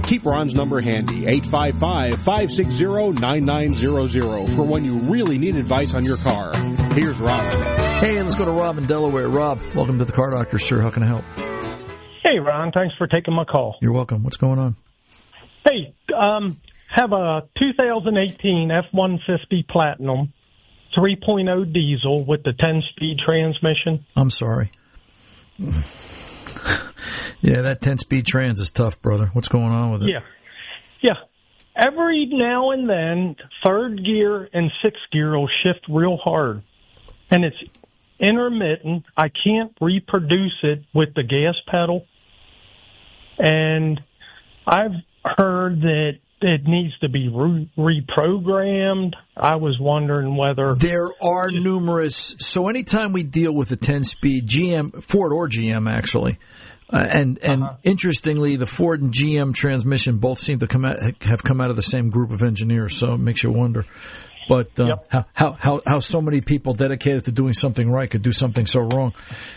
Keep Ron's number handy, 855-560-9900, for when you really need advice on your car. Here's Ron. Hey, let's go to Rob in Delaware. Rob, welcome to the Car Doctor, sir. How can I help? Hey, Ron. Thanks for taking my call. You're welcome. What's going on? Hey, have a 2018 F-150 Platinum 3.0 diesel with the 10-speed transmission. I'm sorry. Yeah, that 10-speed trans is tough, brother. What's going on with it? Yeah. Every now and then, third gear and sixth gear will shift real hard. And it's intermittent. I can't reproduce it with the gas pedal. And I've heard that it needs to be reprogrammed. I was wondering whether... There are numerous... So anytime we deal with a 10-speed GM, Ford or GM actually, and interestingly, the Ford and GM transmission both seem to have come out of the same group of engineers, so it makes you wonder. But how so many people dedicated to doing something right could do something so wrong.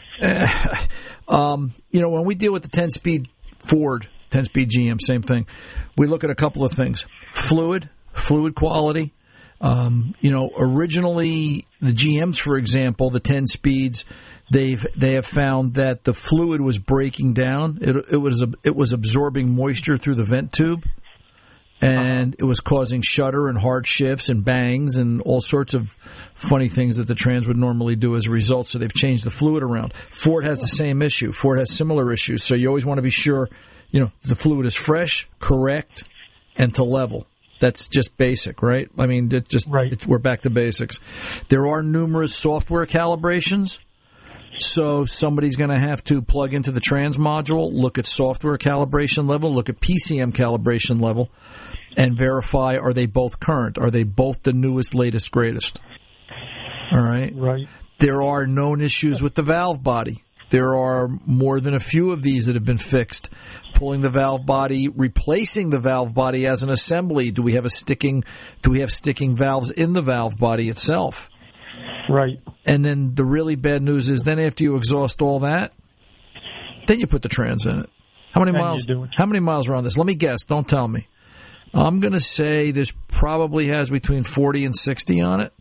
When we deal with the 10-speed Ford, 10-speed GM, same thing. We look at a couple of things. Fluid quality. Originally, the GMs, for example, the 10 speeds, they have found that the fluid was breaking down. It was absorbing moisture through the vent tube, and it was causing shudder and hard shifts and bangs and all sorts of funny things that the trans would normally do as a result. So they've changed the fluid around. Ford has the same issue. Ford has similar issues. So you always want to be sure, the fluid is fresh, correct, and to level. That's just basic, right? I mean, we're back to basics. There are numerous software calibrations. So somebody's going to have to plug into the trans module, look at software calibration level, look at PCM calibration level, and verify, are they both current? Are they both the newest, latest, greatest? All right? Right. There are known issues with the valve body. There are more than a few of these that have been fixed. Pulling the valve body, replacing the valve body as an assembly. Do we have sticking valves in the valve body itself? Right. And then the really bad news is then after you exhaust all that, then you put the trans in it. How many miles are on this? Let me guess. Don't tell me. I'm going to say this probably has between 40 and 60 on it.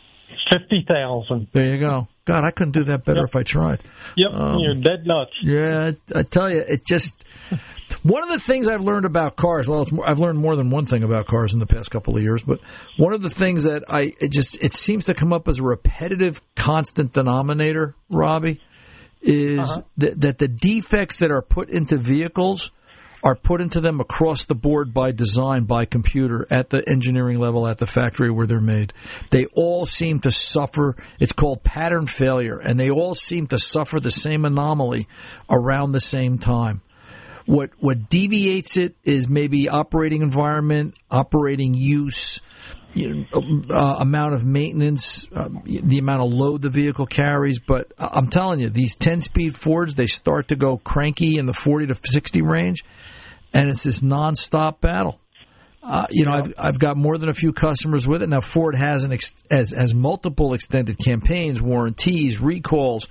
50,000. There you go. God, I couldn't do that better if I tried. Yep, you're dead nuts. Yeah, I tell you, it just... One of the things I've learned about cars, I've learned more than one thing about cars in the past couple of years, but one of the things that it seems to come up as a repetitive, constant denominator, Robbie, is that the defects that are put into vehicles are put into them across the board by design, by computer, at the engineering level, at the factory where they're made. They all seem to suffer, it's called pattern failure, and they all seem to suffer the same anomaly around the same time. What deviates it is maybe operating environment, operating use, amount of maintenance, the amount of load the vehicle carries. But I'm telling you, these 10-speed Fords, they start to go cranky in the 40 to 60 range, and it's this nonstop battle. I've got more than a few customers with it. Now, Ford has has multiple extended campaigns, warranties, recalls.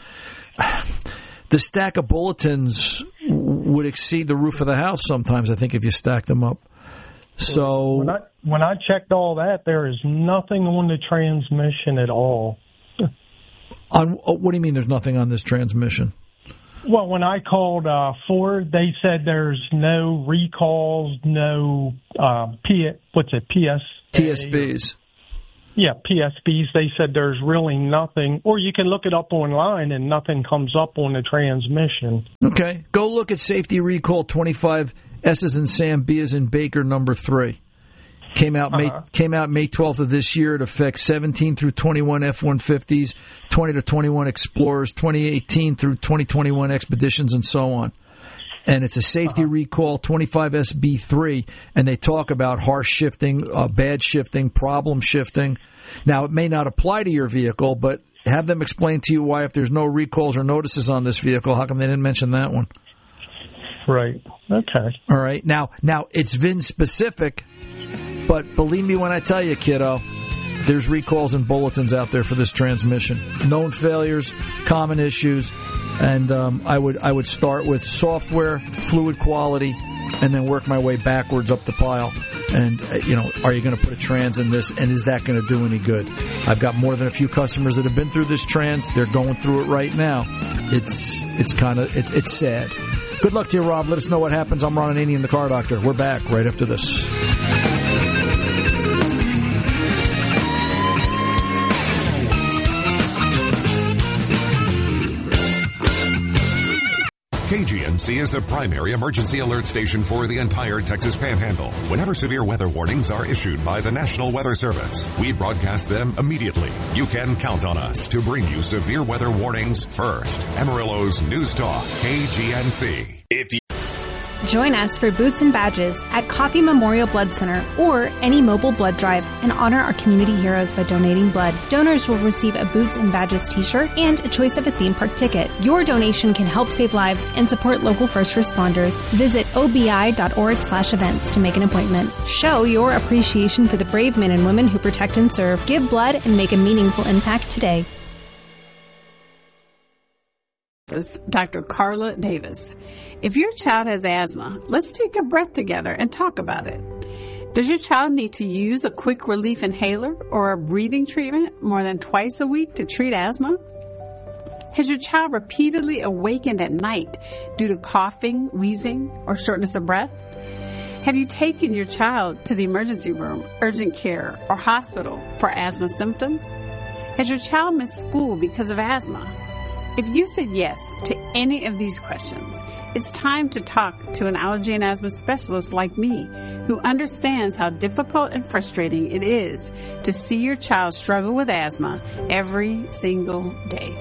The stack of bulletins would exceed the roof of the house sometimes, I think, if you stack them up. So when I checked all that, there is nothing on the transmission at all. What do you mean there's nothing on this transmission? Well, when I called Ford, they said there's no recalls, no TSBs. Yeah, PSBs. They said there's really nothing, or you can look it up online and nothing comes up on the transmission. Okay, go look at Safety Recall 25 S's in Sam, B as in Baker, number 3. Came out May 12th of this year. It affects 17 through 21 F-150s, 20 to 21 Explorers, 2018 through 2021 Expeditions, and so on. And it's a Safety Recall 25 SB3, and they talk about harsh shifting, bad shifting, problem shifting. Now, it may not apply to your vehicle, but have them explain to you why, if there's no recalls or notices on this vehicle, how come they didn't mention that one? Right. Okay. All right. Now it's VIN specific, but believe me when I tell you, kiddo, there's recalls and bulletins out there for this transmission. Known failures, common issues, and I would start with software, fluid quality, and then work my way backwards up the pile. And, are you going to put a trans in this, and is that going to do any good? I've got more than a few customers that have been through this trans. They're going through it right now. It's sad. Good luck to you, Rob. Let us know what happens. I'm Ron Ananian, the Car Doctor. We're back right after this. KGNC is the primary emergency alert station for the entire Texas Panhandle. Whenever severe weather warnings are issued by the National Weather Service, we broadcast them immediately. You can count on us to bring you severe weather warnings first. Amarillo's News Talk, KGNC. Join us for Boots and Badges at Coffee Memorial Blood Center or any mobile blood drive and honor our community heroes by donating blood. Donors will receive a Boots and Badges t-shirt and a choice of a theme park ticket. Your donation can help save lives and support local first responders. Visit obi.org/events to make an appointment. Show your appreciation for the brave men and women who protect and serve. Give blood and make a meaningful impact today. Dr. Carla Davis. If your child has asthma, let's take a breath together and talk about it. Does your child need to use a quick relief inhaler or a breathing treatment more than twice a week to treat asthma? Has your child repeatedly awakened at night due to coughing, wheezing, or shortness of breath? Have you taken your child to the emergency room, urgent care, or hospital for asthma symptoms? Has your child missed school because of asthma? If you said yes to any of these questions, it's time to talk to an allergy and asthma specialist like me, who understands how difficult and frustrating it is to see your child struggle with asthma every single day.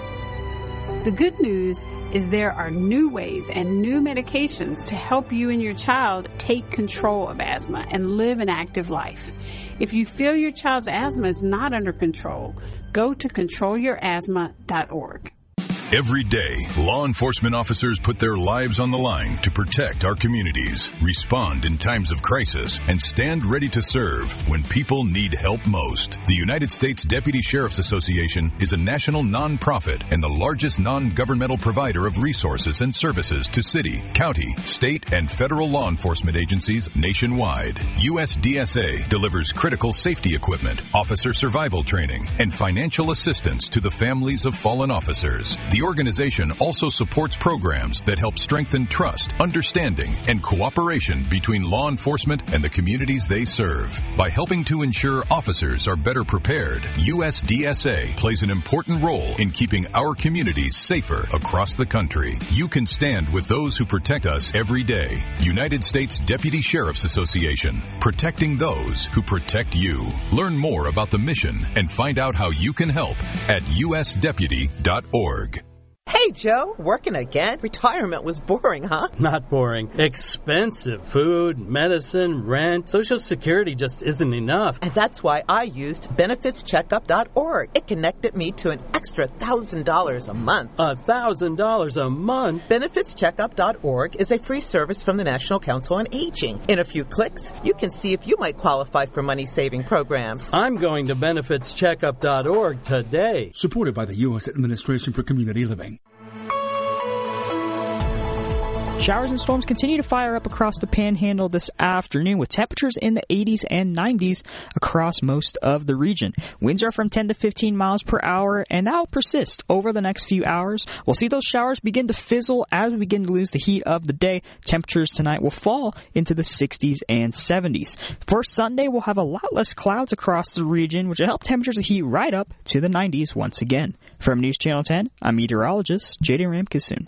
The good news is there are new ways and new medications to help you and your child take control of asthma and live an active life. If you feel your child's asthma is not under control, go to controlyourasthma.org. Every day, law enforcement officers put their lives on the line to protect our communities, respond in times of crisis, and stand ready to serve when people need help most. The United States Deputy Sheriff's Association is a national nonprofit and the largest non-governmental provider of resources and services to city, county, state, and federal law enforcement agencies nationwide. USDSA delivers critical safety equipment, officer survival training, and financial assistance to the families of fallen officers. The organization also supports programs that help strengthen trust, understanding, and cooperation between law enforcement and the communities they serve. By helping to ensure officers are better prepared, USDSA plays an important role in keeping our communities safer across the country. You can stand with those who protect us every day. United States Deputy Sheriff's Association, protecting those who protect you. Learn more about the mission and find out how you can help at usdeputy.org. Hey, Joe, working again? Retirement was boring, huh? Not boring. Expensive. Food, medicine, rent. Social Security just isn't enough. And that's why I used benefitscheckup.org. It connected me to an extra $1,000 a month. $1,000 a month? Benefitscheckup.org is a free service from the National Council on Aging. In a few clicks, you can see if you might qualify for money-saving programs. I'm going to benefitscheckup.org today. Supported by the U.S. Administration for Community Living. Showers and storms continue to fire up across the Panhandle this afternoon with temperatures in the 80s and 90s across most of the region. Winds are from 10 to 15 miles per hour, and that will persist over the next few hours. We'll see those showers begin to fizzle as we begin to lose the heat of the day. Temperatures tonight will fall into the 60s and 70s. For Sunday, we'll have a lot less clouds across the region, which will help temperatures heat right up to the 90s once again. From News Channel 10, I'm meteorologist J.D. Ramkisoon.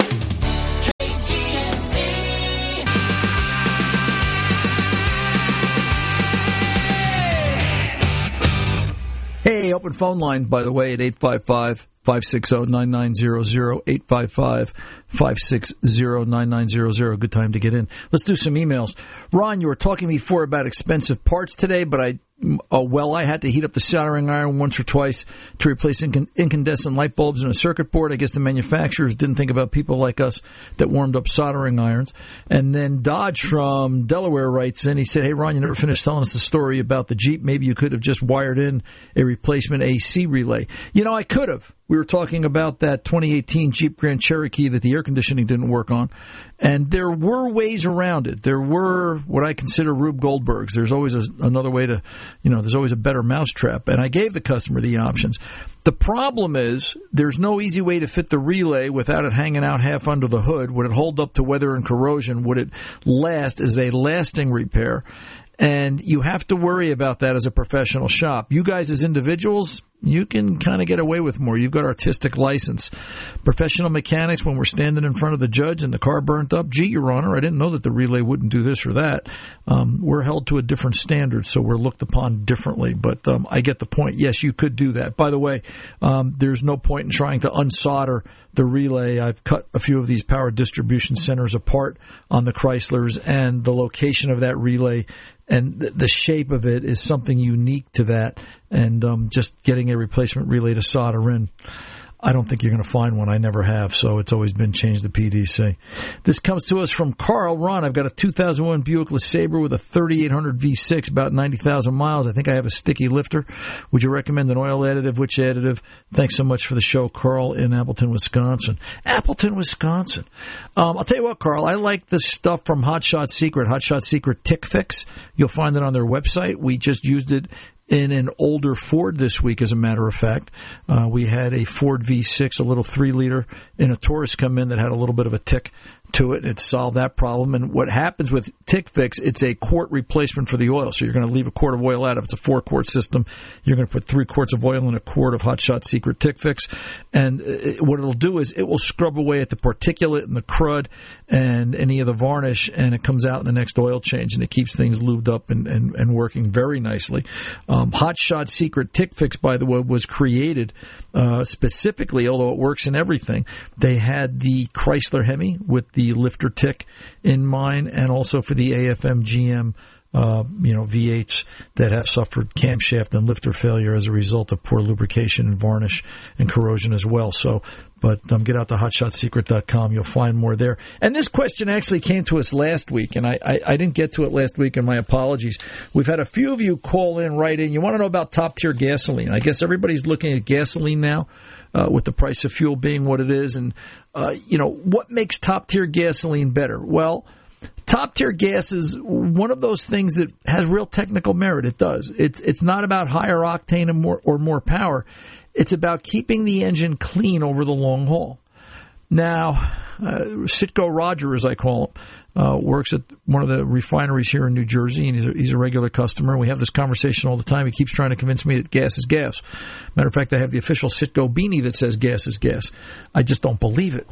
Hey, open phone line, by the way, at 855-560-9900, 855-560-9900. Good time to get in. Let's do some emails. Ron, you were talking before about expensive parts today, but I had to heat up the soldering iron once or twice to replace incandescent light bulbs in a circuit board. I guess the manufacturers didn't think about people like us that warmed up soldering irons. And then Dodge from Delaware writes in, he said, hey, Ron, you never finished telling us the story about the Jeep. Maybe you could have just wired in a replacement AC relay. You know, I could have. we were talking about that 2018 Jeep Grand Cherokee that the air conditioning didn't work on. And there were ways around it. There were what I consider Rube Goldbergs. There's always another way to, there's always a better mousetrap. And I gave the customer the options. The problem is there's no easy way to fit the relay without it hanging out half under the hood. Would it hold up to weather and corrosion? Would it last? Is it a lasting repair? And you have to worry about that as a professional shop. You guys as individuals, you can kind of get away with more. You've got artistic license. Professional mechanics, when we're standing in front of the judge and the car burnt up, gee, Your Honor, I didn't know that the relay wouldn't do this or that. We're held to a different standard, so we're looked upon differently. But I get the point. Yes, you could do that. By the way, there's no point in trying to unsolder the relay. I've cut a few of these power distribution centers apart on the Chryslers, and the location of that relay and the shape of it is something unique to that. And just getting a replacement relay to solder in, I don't think you're going to find one. I never have, so it's always been changed to PDC. This comes to us from Carl. Ron, I've got a 2001 Buick LeSabre with a 3800 V6, about 90,000 miles. I think I have a sticky lifter. Would you recommend an oil additive? Which additive? Thanks so much for the show, Carl in Appleton, Wisconsin. Appleton, Wisconsin. I'll tell you what, Carl, I like the stuff from Hot Shot Secret Tick Fix. You'll find it on their website. We just used it in an older Ford this week, as a matter of fact. We had a Ford V6, a little 3-liter, in a Taurus come in that had a little bit of a tick to it. It solved that problem. And what happens with Tick Fix, it's a quart replacement for the oil. So you're going to leave a quart of oil out. If it's a 4-quart system, you're going to put 3 quarts of oil in a quart of Hot Shot Secret Tick Fix. And what it'll do is it will scrub away at the particulate and the crud and any of the varnish, and it comes out in the next oil change, and it keeps things lubed up and working very nicely. Hot Shot Secret Tick Fix, by the way, was created specifically, although it works in everything. They had the Chrysler Hemi with the lifter tick in mind, and also for the AFM GM V8s that have suffered camshaft and lifter failure as a result of poor lubrication and varnish and corrosion as well. So, but get out to hotshotsecret.com. You'll find more there. And this question actually came to us last week, and I didn't get to it last week, and my apologies. We've had a few of you call in, write in. You want to know about top-tier gasoline. I guess everybody's looking at gasoline now with the price of fuel being what it is. And, what makes top-tier gasoline better? Well, top-tier gas is one of those things that has real technical merit. It does. It's not about higher octane and more power. It's about keeping the engine clean over the long haul. Now, Citgo Roger, as I call him, works at one of the refineries here in New Jersey, and he's a regular customer. We have this conversation all the time. He keeps trying to convince me that gas is gas. Matter of fact, I have the official Citgo beanie that says gas is gas. I just don't believe it.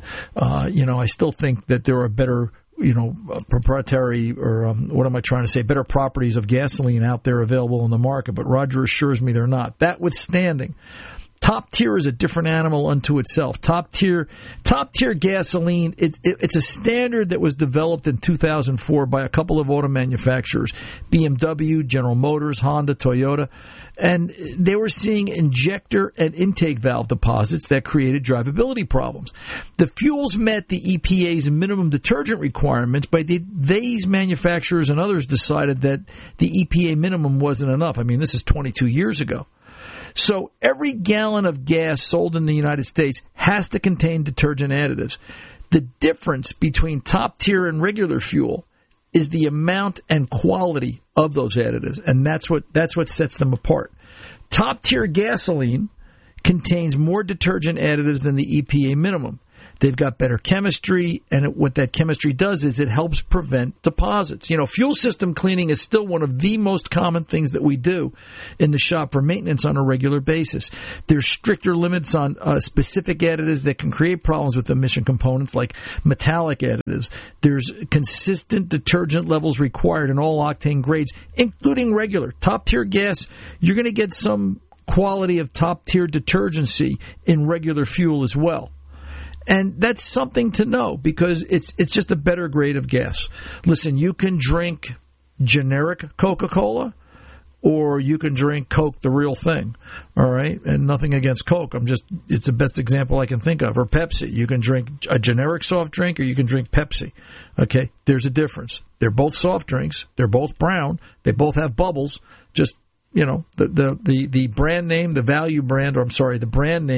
I still think that there are better proprietary, or what am I trying to say, better properties of gasoline out there available in the market, but Roger assures me they're not. That withstanding, top tier is a different animal unto itself. Top tier gasoline, it's a standard that was developed in 2004 by a couple of auto manufacturers, BMW, General Motors, Honda, Toyota, and they were seeing injector and intake valve deposits that created drivability problems. The fuels met the EPA's minimum detergent requirements, but these manufacturers and others decided that the EPA minimum wasn't enough. I mean, this is 22 years ago. So every gallon of gas sold in the United States has to contain detergent additives. The difference between top tier and regular fuel is the amount and quality of those additives, and that's what sets them apart. Top tier gasoline contains more detergent additives than the EPA minimum. They've got better chemistry, and what that chemistry does is it helps prevent deposits. Fuel system cleaning is still one of the most common things that we do in the shop for maintenance on a regular basis. There's stricter limits on specific additives that can create problems with emission components, like metallic additives. There's consistent detergent levels required in all octane grades, including regular. Top-tier gas, you're going to get some quality of top-tier detergency in regular fuel as well. And that's something to know, because it's just a better grade of gas. Listen, you can drink generic Coca-Cola, or you can drink Coke, the real thing. All right? And nothing against Coke. It's the best example I can think of. Or Pepsi. You can drink a generic soft drink, or you can drink Pepsi. Okay? There's a difference. They're both soft drinks. They're both brown. They both have bubbles. Just, the brand name, the brand name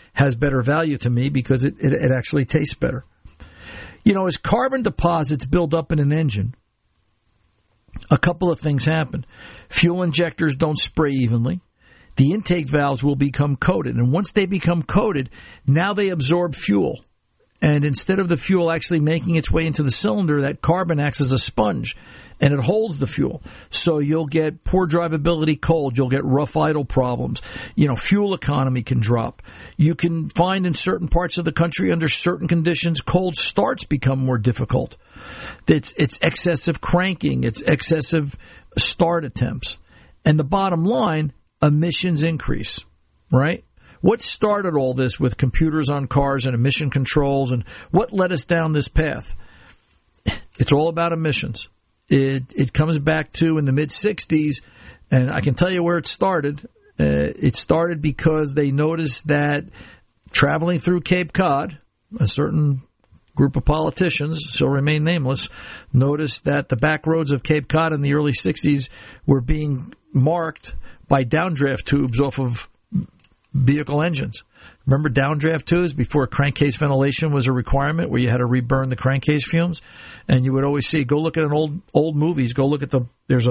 has better value to me because it actually tastes better. You know, as carbon deposits build up in an engine, a couple of things happen. Fuel injectors don't spray evenly. The intake valves will become coated. And once they become coated, now they absorb fuel. And instead of the fuel actually making its way into the cylinder, that carbon acts as a sponge, and it holds the fuel. So you'll get poor drivability cold. You'll get rough idle problems. You know, fuel economy can drop. You can find in certain parts of the country, under certain conditions, cold starts become more difficult. It's excessive cranking. It's excessive start attempts. And the bottom line, emissions increase, right? What started all this with computers on cars and emission controls, and what led us down this path? It's all about emissions. It comes back to in the mid-'60s, and I can tell you where it started. It started because they noticed that traveling through Cape Cod, a certain group of politicians, shall remain nameless, noticed that the back roads of Cape Cod in the early 60s were being marked by downdraft tubes off of vehicle engines. Remember downdraft tubes before crankcase ventilation was a requirement, where you had to reburn the crankcase fumes? And you would always see, go look at an old movies, go look at there's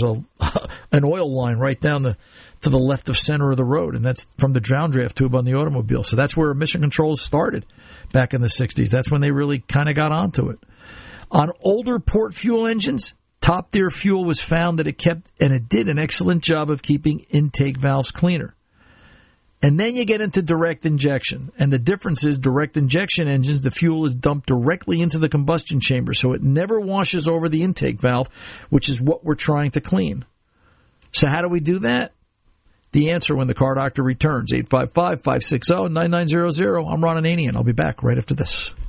an oil line right down to the left of center of the road, and that's from the downdraft tube on the automobile. So that's where emission controls started back in the 60s. That's when they really kind of got onto it. On older port fuel engines, Top Tier Fuel was found that it did an excellent job of keeping intake valves cleaner. And then you get into direct injection. And the difference is direct injection engines, the fuel is dumped directly into the combustion chamber, so it never washes over the intake valve, which is what we're trying to clean. So how do we do that? The answer when the Car Doctor returns, 855-560-9900. I'm Ron Ananian. I'll be back right after this.